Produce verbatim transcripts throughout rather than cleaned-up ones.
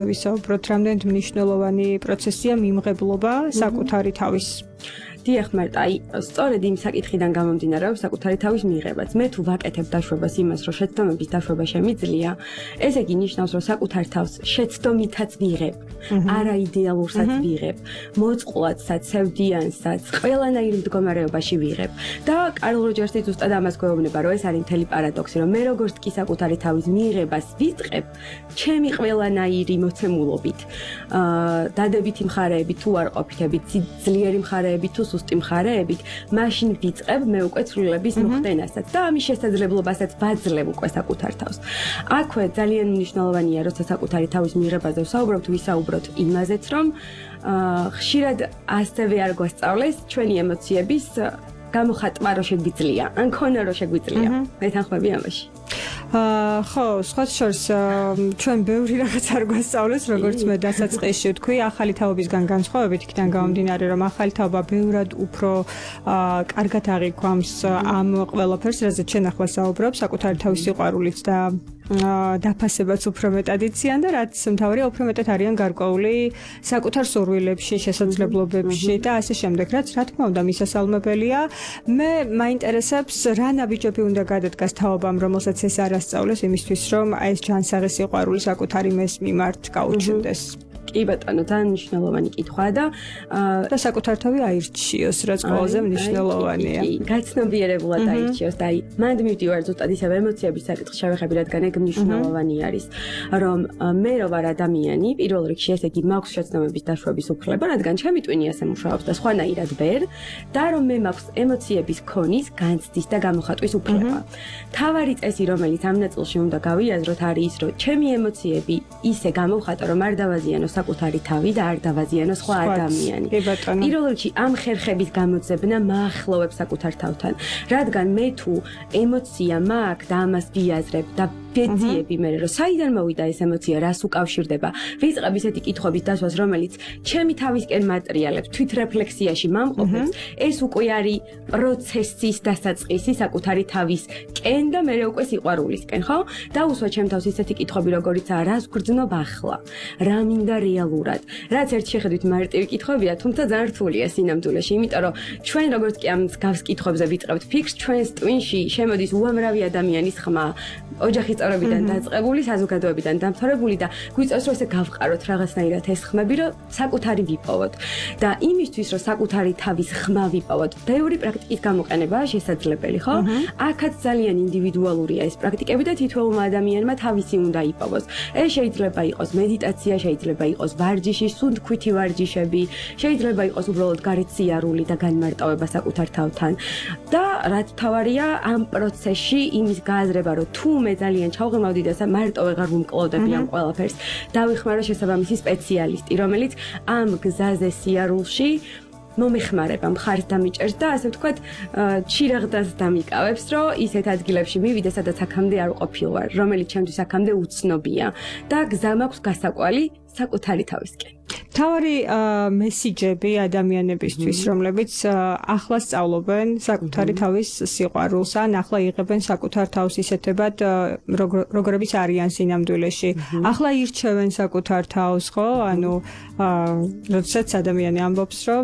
ვისაუბროთ, რამდენად მნიშვნელოვანი პროცესია მიმღებლობა საკუთარი თავის. დიახ, მარტო, აი, სწორედ იმ საკითხიდან გამომდინარეობს საკუთარი თავის მიღებაც. მე თუ ვაკეთებ დაშვებას იმას, რომ შეცდომების დაშვება შემიძლია, ესე იგი ნიშნავს, რომ საკუთარ თავს შეცდომითაც ვიღებ, არა იდეალურსაც ვიღებ, მოწყვლადსაც, სევდიანსაც, ყველანაირ მდგომარეობაში ვიღებ. და კარლ როჯერსი ზუსტად ამას გვეუბნება, რომ ეს არის მთელი პარადოქსი, რომ მე როგორც კი საკუთარი თავის მიღებას ვიწყებ, ჩემი ყველანაირი მოცემულობით, დადებითი მხარეები თუ არ ყოფითებით, ძლიერი მხარეები თუ სუსტი მხარეებით, მაშინ ვიწყებ მე უკვე ცვლილების მოხდენასაც და ამის შესაძლებლობასაც ვაძლევ უკვე საკუთარ თავს. აქვე ძალიან მნიშვნელოვანია, როცა საკუთარი თავის მიღებაზე ვსაუბრობთ, ვისაუბროთ იმაზეც, რომ ხშირად ასევე არ გვასწავლეს ჩვენი ემოციების გამოხატვა რო შეგვიძლია, ან ქონა რო შეგვიძლია. მეთანხმები ამაში. აა ხო, სხვა შორს ჩვენ ბევრი რაღაც არ გვასწავლეს, როგორც მე დასაწყისში ვთქვი, ახალი თაობისგან განსხვავებით, იქიდან გამომდინარე, რომ ახალი თაობა ბევრად უფრო აა კარგად აღიქვამს ამ ყველაფერს, რაზეც შენ ახლა საუბრობ, საკუთარი თავის სიყვარულით და დაფასებაც უფრო მეტად იციან და რაც მთავარია უფრო მეტად არიან გარკვეული საკუთარ სურვილებში, შესაძლებლობებში და ასე შემდეგ, რაც რა თქმა უნდა მისასალმებელია. მე მაინტერესებს რა ნაბიჯები უნდა გადადგას თაობამ, რომელსაც ეს არ ასწავლეს იმისთვის, რომ ეს ჯანსაღი სიყვარული საკუთარი მეს მიმართ გაუჩნდეს. კი ბატონო, ძალიან მნიშვნელოვანი კითხვაა და და საკუთარ თავი აირჩიოს, რაც ყველაზე მნიშვნელოვანია. გაცნობიერებულად აირჩიოს და აი, მანდ მივდივარ ზუსტად ისევ ემოციების საკითხს შევეხები, რადგან ეგ მნიშვნელოვანი არის, რომ მე რო ვარ ადამიანი, პირველ რიგში ესე იგი მაქვს შეცდომების დაშვების უფლება, რადგან ჩემი ტვინი ასე მუშაობს და სხვანაირად ვერ, და რომ მე მაქვს ემოციების ქონის, განცდის და გამოხატვის უფლება. თავარი წესი, რომელიც ამ ნაწილში უნდა გავიაზროთ, არის ის, რომ ჩემი ემოციები ისე გამოვხატო, რომ არ დავაზიანო საკუთარი თავი და არ დავაზიანო სხვა ადამიანი. პირველ რიგში ამ ხერხების გამოძებნა მაახლოვებს საკუთარ თავთან, რადგან მე თუ ემოცია მაქვს და ამას ვიაზრებ და ვეძიები მე, რომ საიდან მოვიდა ეს ემოცია, რას უკავშირდება, ვიწყებ ისეთი კითხვების დასვას, რომელიც ჩემი თავისკენ მატრიალებს, თვითრეფლექსიაში მამყოფებს, ეს უკვე არის პროცესის დასაწყისი საკუთარი თავისკენ და მე უკვე სიყვარულისკენ, ხო? დაუსვა ჩემ თავს ისეთი კითხვები, როგორიცაა, რას გრძნობ ახლა, რა მინდა რეალურად, რაც ერთ შეხედვით მარტივი კითხვებია, თუმცა ძალიან რთულია სინამდვილეში, იმიტომ რომ ჩვენ როგორც კი ამ გავს კითხვებზე ვიწყებთ ფიქრს, ჩვენს ტვინში შემოდის უამრავი ადამიანის ხმა, ოჯახის წევრებიდან დაწყებული, საზოგადოებიდან დამთავრებული და გვიწევს რომ ესე გავყაროთ რაღაცნაირად ეს ხმები, რომ საკუთარი ვიპოვოთ. და იმისთვის, რომ საკუთარი თავის ხმა ვიპოვოთ, ბევრი პრაქტიკის გამოყენებაა შესაძლებელი, ხო? აქაც ძალიან ინდივიდუალურია ეს პრაქტიკები და თითოეულმა ადამიანმა თავისი უნდა იპოვოს. ეს შეიძლება იყოს მედიტაცია, შეიძლება იყოს ვარჯიში, სუნთქვითი ვარჯიშები, შეიძლება იყოს უბრალოდ გარეთ სიარული და განმარტოვება საკუთარ თავთან. და რაც თავარია ამ პროცესში იმის გააზრება, რომ თუ მე ძალიან ჩავღრმავდი და მარტო ვეღარ ვუმკლავდები ამ ყველაფერს, დავიხმარო შესაბამისი სპეციალისტი, რომელიც ამ გზაზე სიარულში მომეხმარება, მხარს დამიჭერს და ასე ვთქვათ, ჩირაღდას დამიკავებს, რომ ისეთ ადგილებში მივიდე, სადაც აქამდე არ ყოფილვარ, რომელიც ჩემთვის აქამდე უცნობია და გზა მაქვს გასაკვალი საკუთარი თავისკენ. თავარი მესიჯები ადამიანებისთვის, რომლებიც ახლა სწავლობენ საკუთარი თავის სიყვარულს, ან ახლა იღებენ საკუთარ თავს ისეთებად, როგორებიც არიან სინამდვილეში. ახლა ირჩევენ საკუთარ თავს, ხო? ანუ როდესაც ადამიანი ამბობს, რომ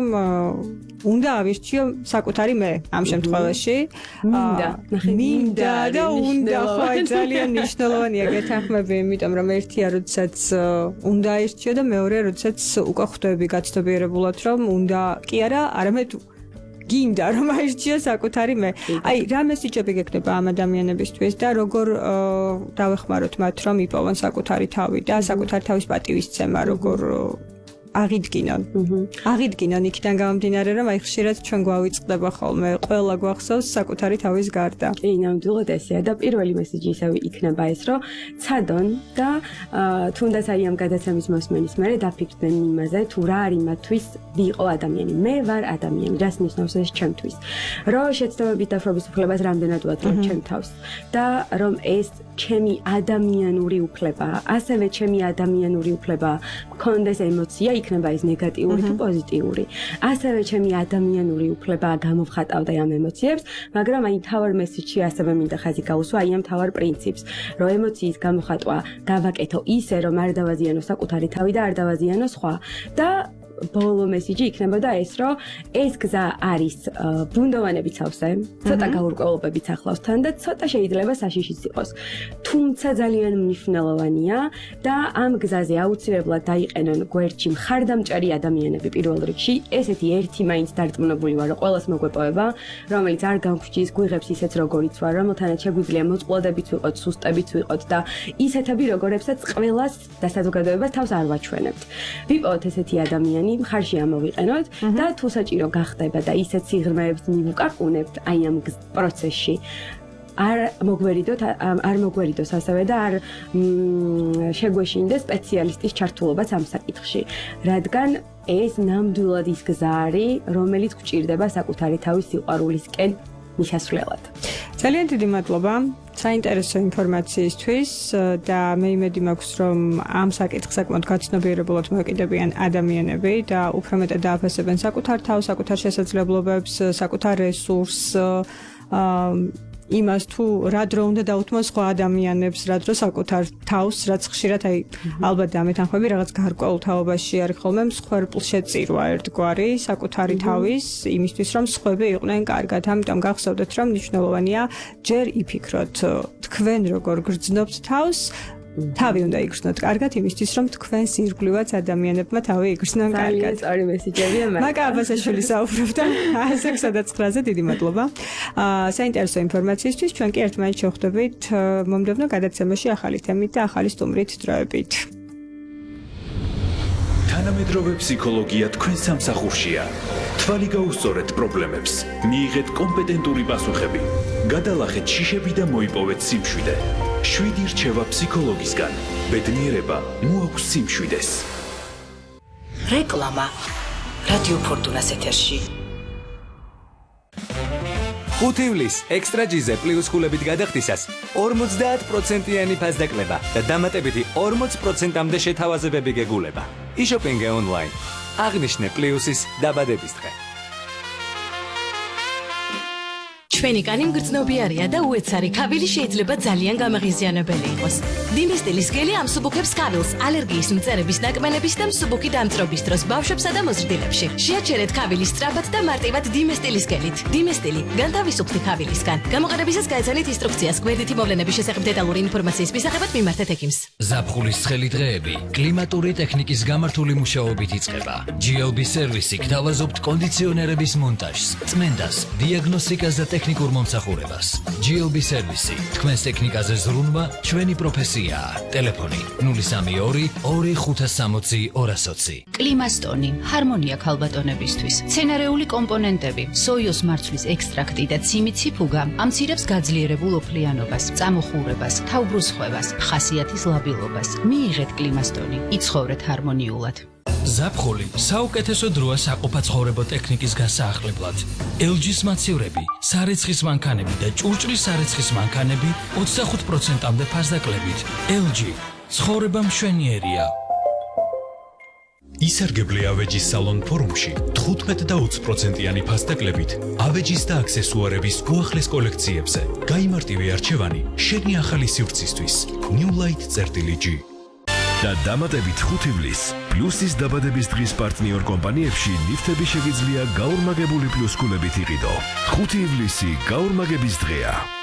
უნდა ავირჩიო საკუთარი მე ამ შემთხვევაში. მინდა, მინდა და უნდა, ხო, ძალიან მნიშვნელოვანია გეთანხმები, იმიტომ რომ ერთია, როდესაც უნდა აირჩიო და მეორეა, როდესაც უკვე ხვდები გაცნობიერებულად, რომ უნდა კი არა, არამედ გინდა რომ აირჩიო საკუთარი მე. აი, რა მესიჯები გექნება ამ ადამიანებისთვის და როგორ დავეხმაროთ მათ, რომ იპოვონ საკუთარი თავი და საკუთარი თავის პატივისცემა, როგორ აღიდგინონ. აღიდგინონ იქიდან გამომდინარე, რომ აი ხშირად ჩვენ გვავიწყდება ხოლმე, ყველა გვახსოვს საკუთარი თავის გარდა. კი, ნამდვილად ესეა და პირველი მესიჯი ისევ იქნება ეს, რომ ცადონ და თუნდაც აი ამ გადაცემის მოსმენის მერე დაფიქრდნენ იმაზე, თუ რა არის მათთვის ვიყო ადამიანი. მე ვარ ადამიანი, რას ნიშნავს ეს ჩემთვის. რომ შეცდომების დაშვების უფლებას რამდენად ვაძლევ ჩემ თავს და რომ ეს ჩემი ადამიანური უფლებაა, ასევე ჩემი ადამიანური უფლება მქონდეს ემოცია იქნება ის ნეგატიური თუ პოზიტიური. ასევე ჩემი ადამიანური უფლება გამოვხატავდა ამ ემოციებს, მაგრამ აი თავარ მესიჯში ასევე მინდა ხაზი გაუსვა აი ამ თავარ პრინციპს, რომ ემოციის გამოხატვა დავაკეთო ისე, რომ არ დავაზიანო საკუთარი თავი და არ დავაზიანო სხვა და ბოლო მესიჯი იქნებოდა ეს, რომ ეს გზა არის ბუნდოვანებით სავსე, ცოტა გაურკვევლობებით ახლავს თან და ცოტა შეიძლება საშიშიც იყოს. თუმცა ძალიან მნიშვნელოვანია და ამ გზაზე აუცილებლად დაიყენონ გვერდში მხარდამჭერი ადამიანები პირველ რიგში. ესეთი ერთი მაინც დარწმუნებული ვარ, რომ ყველას მოგვეპოვება, რომელიც არ გამგვიჭის, გვიღებს ისეთ როგორიც ვარ, რომელთანაც შეგვიძლია მოწყვლადებით ვიყოთ, სუსტებით ვიყოთ და ისეთები როგორებსაც ყველას და საზოგადოებას თავს არ ვაჩვენებთ. ვიპოვოთ ესეთი ადამიანი მხარში ამოვიყენოთ და თუ საჭირო გახდება და ისეთ სიღრმეებს მივუკაკუნებთ აი ამ პროცესში არ მოგვერიდოთ არ მოგვერიდოს ასევე და არ შეგვეშინდეს სპეციალისტის ჩართულობაც ამ საკითხში, რადგან ეს ნამდვილად ის გზა არის, რომელიც გვჭირდება საკუთარი თავის სიყვარულისკენ მისასვლელად. ძალიან დიდი მადლობა საინტერესო ინფორმაციისთვის და მე იმედი მაქვს, რომ ამ საკითხს საკმაოდ გაცნობიერებულად მოეკიდებიან ადამიანები და უფრო მეტად დააფასებენ საკუთარ თავს, საკუთარ შესაძლებლობებს, საკუთარ რესურსს, იმას თუ რა დრო უნდა დაუთმოს სხვა ადამიანებს, რა დრო საკუთარ თავს, რაც ხშირად აი ალბათ დამეთანხმები რაღაც გარკვეულ თაობაში არის ხოლმე მსხვერპლ შეწირვა ერთგვარი საკუთარი თავის იმისთვის, რომ სხვები იყვნენ კარგად. ამიტომ გახსოვდეთ, რომ მნიშვნელოვანია ჯერ იფიქროთ თქვენ როგორ გრძნობთ თავს, თავი უნდა იგრძნოთ კარგად იმისთვის, რომ თქვენს ირგვლივაც ადამიანებმა თავი იგრძნონ კარგად. ძალიან სწორი მესიჯებია მაგრამ. მაკა აბასაშვილი საუბრობდა ასექსა და ცხრაზე დიდი მადლობა. აა საინტერესო ინფორმაციისთვის ჩვენ კი ერთმანეთს შევხვდებით მომდევნო გადაცემაში ახალი თემით და ახალი სტუმრით დროებით. თანამედროვე ფსიქოლოგია თქვენ სამსახურშია. თვალი გაუსწორეთ პრობლემებს, მიიღეთ კომპეტენტური პასუხები, გადალახეთ შიშები და მოიპოვეთ სიმშვიდე. შვიდი რჩევა ფსიქოლოგისგან. ბედნიერება მოაქვს სიმშვიდეს. რეკლამა რადიო ფორტუნას ეთერში. ხუთი ივლისს ექსტრა ჯიზე პლუს ხულებით გადახდისას ორმოცდაათ პროცენტიანი ფასდაკლება და დამატებითი ორმოც პროცენტამდე შეთავაზებები გეგულება. იშოპინგე ონლაინ. აღნიშნე პლუსის დაბადების დღე. ჩვენი კანი მგრძნობიარია და უეცარი ქავილი შეიძლება ძალიან გამაღიზიანებელი იყოს. დინესტილის გელი ამსუბუქებს ქავილს ალერგიის მწერების ნაკმენების და მსუბუქი დამწრობის დროს ბავშვებსა და მოზრდილებში. შეაჩერეთ ქავილის სწრაფად და მარტივად დინესტილის გელით. დინესტილი განთავისუფლდი ქავილისგან. გამოყენებისას გაეცანით ინსტრუქციას. გვერდითი მოვლენების შესახებ დეტალური ინფორმაციის მისაღებად მიმართეთ ექიმს. ზაფხულის ცხელი დღეები კლიმატური ტექნიკის გამართული მუშაობით იწყება. ჯი ელ ბი სერვისი გთავაზობთ კონდიციონერების მონტაჟს, წმენდას, დიაგნოსტიკას და ტექნიკურ მომსახურებას. ჯი ელ ბი სერვისი, თქვენს ტექნიკაზე ზრუნვა ჩვენი პროფესიაა. ტელეფონი ნული სამი ორი ორი ხუთას სამოცი ორას ოცი. კლიმასტონი, ჰარმონია ქალბატონებისთვის. მცენარეული კომპონენტები, სოიოს მარცვლის ექსტრაქტი და ციმი ციფუგა ამცირებს გაძლიერებულ ოფლიანობას, წამოხურებას, თავბრუსხვევას, ხასიათის ლაბილობას. მიიღეთ კლიმასტონი, იცხოვრეთ ჰარმონიულად. ზაფხული საუკეთესო დროა საყოფაცხოვრებო ტექნიკის გასაახლებლად. ელ ჯის მაცივრები, სარეცხის მანქანები და ჭურჭლის სარეცხის მანქანები ოცდახუთ პროცენტამდე ფასდაკლებით. ელ ჯი ცხოვრება მშვენიერია. ისარგებლე ავეჯის სალონ ფორუმში თხუთმეტ და ოცი პროცენტიანი ფასდაკლებით ავეჯის და აქსესუარების უახლეს კოლექციებზე. გაიმარტივე არჩევანი შენი ახალი სივრცისთვის. New Light წერტილი ჯი. და დამატებით ხუთი ივლისს პლუსის დაბადების დღის პარტნიორ კომპანიებში ლიფტები შეგიძლია გაორმაგებული პლუს ქულებით იყიდო. ხუთი ივლისი გაორმაგების დღეა.